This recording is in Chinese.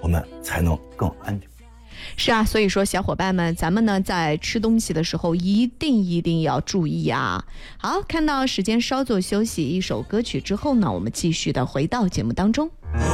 我们才能更安定。 是啊，所以说小伙伴们，咱们呢在吃东西的时候一定要注意啊。好，看到时间稍作休息，一首歌曲之后呢，我们继续的回到节目当中。